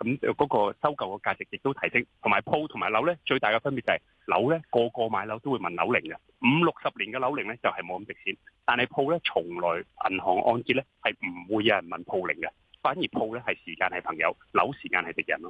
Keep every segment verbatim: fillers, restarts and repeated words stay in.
咁嗰個收購嘅價值亦都提升。同埋鋪同埋樓咧，最大嘅分別就係樓咧，個個買樓都會問樓齡嘅，五六十年嘅樓齡咧就係冇咁值錢，但係鋪咧從來銀行按揭咧係唔會有人問鋪齡嘅，反而鋪咧係時間係朋友，樓時間係敵人咯。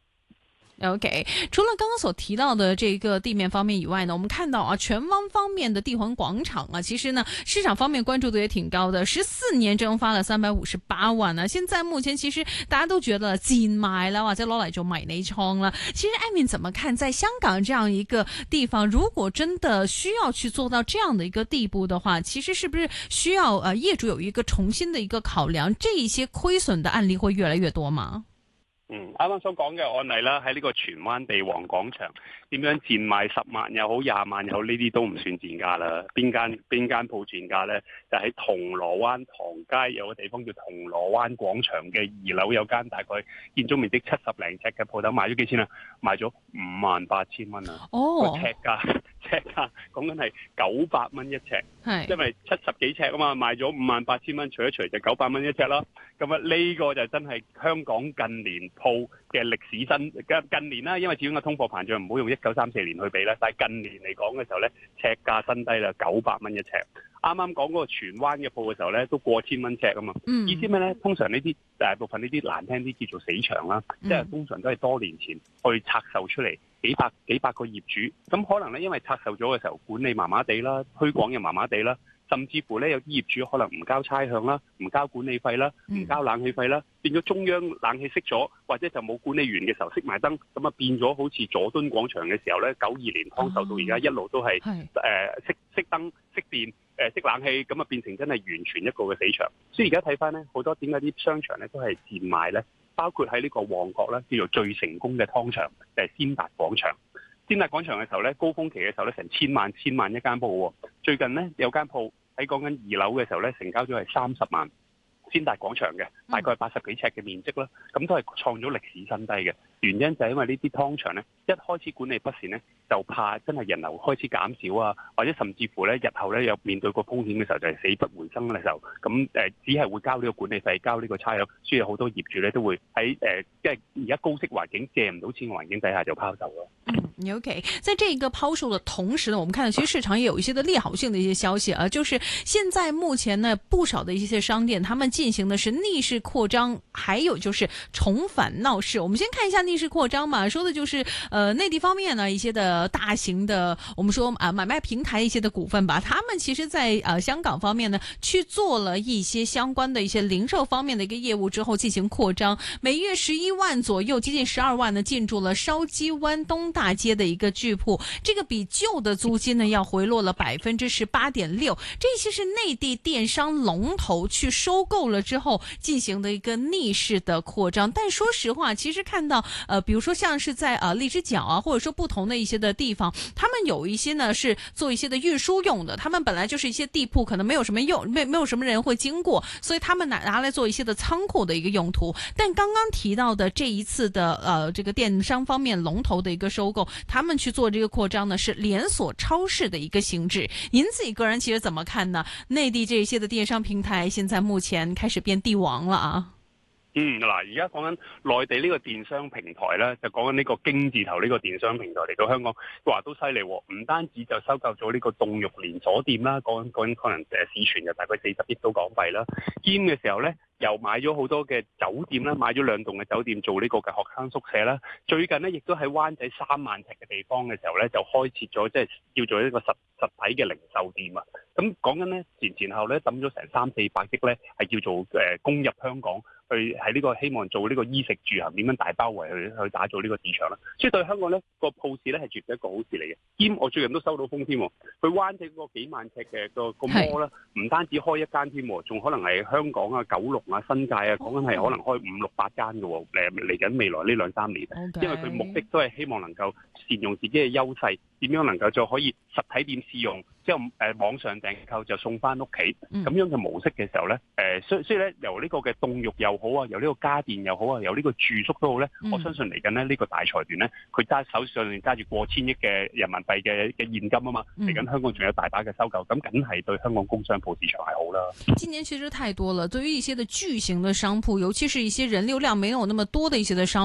OK， 除了剛剛所提到的這個地面方面以外呢，我們看到啊，荃灣方面的帝皇廣場啊，其實呢市場方面關注度也挺高的，十四年蒸發了三百五十八萬呢。現在目前其實大家都覺得賤賣啦，或者攞嚟做迷你倉啦。其實艾敏怎麼看，在香港這樣一個地方，如果真的需要去做到這樣的一個地步的話，其實是不是需要呃業主有一個重新的一個考量，這一些虧損的案例會越來越多嗎？ 嗯，啱啱所講嘅案例啦，喺呢個荃灣地王廣場點樣賤賣十萬又好廿萬又好，呢啲都唔算賤價啦。邊間邊間鋪賤價呢？就喺銅鑼灣唐街有個地方叫銅鑼灣廣場嘅二樓有間大概建築面積七十零尺嘅鋪頭，賣咗幾錢啊？賣咗五萬八千蚊啊！哦，個尺價尺價講緊係九百蚊一尺，係因為七十幾尺啊嘛，賣咗五萬八千蚊，除一除就九百蚊一尺啦。咁啊，呢個就真係香港近年鋪嘅歷史新近年啦，因為始終個通貨膨脹唔好用一九三四年去比啦，但係近年嚟講嘅時候咧，尺價新低啦，九百蚊一尺。啱啱講嗰個荃灣嘅鋪嘅時候咧，都過千蚊尺啊嘛。嗯、意思咩咧？通常呢啲大部分呢啲難聽啲叫做死場啦，嗯、即係通常都係多年前去拆售出嚟，幾百幾百個業主，咁可能咧因為拆售咗嘅時候管理麻麻地啦，推廣又麻麻地啦。甚至乎咧，有啲業主可能唔交差餉啦，唔交管理費啦，唔交冷氣費啦，變咗中央冷氣熄咗，或者就冇管理員嘅時候熄埋燈，咁啊變咗好似佐敦廣場嘅時候咧，九二年湯售到而家一路都係誒熄熄燈、熄電、誒熄冷氣，咁啊變成真係完全一個嘅死場。所以而家睇翻咧，好多點解啲商場咧都係賤賣咧？包括喺呢個旺角咧，叫做最成功嘅湯場，就係先達廣場。先達廣場嘅時候咧，高峰期嘅時候咧，成千萬千萬一間鋪喎。最近咧有間鋪喺講緊二樓嘅時候咧，成交咗係三十萬。先達廣場嘅大概八十幾尺嘅面積啦，咁都係創咗歷史新低嘅。原因就係因為呢啲湯場咧，一開始管理不善咧，就怕真係人流開始減少啊，或者甚至乎咧日後咧有面對個風險嘅時候，就係死不回生嘅時候，咁誒只係會交呢個管理費，交呢個差餉，所以好多業主咧都會喺誒即係而家高息環境借唔到錢嘅環境底下就拋售咯。 嗯 ，OK， 在這個拋售的同時呢，我們看到其實市場也有一些的利好性的一些消息啊，就是現在目前呢不少的一些商店，他們進行的是逆勢擴張，還有就是重返鬧市。我們先看一下逆勢擴張嘛，說的就是呃內地方面呢一些的大型的，我們說啊買賣平台一些的股份吧，他們其實在呃香港方面呢去做了一些相關的一些零售方面的一個業務之後進行擴張，每月十一萬左右，接近十二萬呢進駐了筲箕灣東大街的一個巨鋪，這個比舊的租金呢要回落了百分之十八點六，這些是內地電商龍頭去收購了之後進行的一個逆勢的擴張。但說實話，其實看到呃，比如說像是在呃荔枝角啊，或者說不同的一些的地方，他們有一些呢是做一些的運輸用的，他們本來就是一些地鋪，可能沒有什麼用，沒沒有什麼人會經過，所以他們拿拿來做一些的倉庫的一個用途。但剛剛提到的這一次的呃這個電商方面龍頭的一個收購，他們去做這個擴張呢，是連鎖超市的一個性質。您自己個人其實怎麼看呢？內地這一些的電商平台現在目前開始變帝王了啊。 嗯，嗱，而家講緊內地呢個電商平台咧，就講緊呢個京字頭呢個電商平台嚟到香港，話都犀利喎！唔單止就收購咗呢個凍肉連鎖店啦，講緊講緊可能誒市傳就大概四十億到港幣啦，兼嘅時候咧，又買咗好多嘅酒店啦，買咗兩棟嘅酒店做呢個嘅學生宿舍啦。最近咧，亦都喺灣仔三萬尺嘅地方嘅時候咧，就開設咗即係叫做一個實實體嘅零售店啊。咁講緊咧前前後咧抌咗成三四百億咧，係叫做誒攻入香港。去喺呢個希望做呢個衣食住行點樣大包圍去去打造呢個市場啦，所以對香港呢個鋪市咧係絕對一個好事嚟嘅。兼我最近都收到風添，佢灣仔嗰個幾萬尺嘅個個摩啦，唔單止開一間添，仲可能係香港啊、九龍啊、新界啊，講緊係可能開五六八間嘅喎。誒嚟緊未來呢兩三年，okay. 因為佢目的都係希望能夠善用自己嘅優勢，點樣能夠就可以實體店試用。之後誒網上訂購就送翻屋企咁樣嘅模式嘅時候咧，誒所所以咧由呢個嘅凍肉又好啊，由呢個家電又好啊，由呢個住宿都好咧，嗯、我相信嚟緊咧呢個大財團咧，佢揸手上揸住過千億嘅人民幣嘅嘅現金啊嘛，嚟緊、嗯、香港仲有大把嘅收購，咁梗係對香港工商鋪市場係好啦。 今年其實太多了，對於一些的巨型的商鋪，尤其是一些人流量沒有那麼多的一些的商鋪。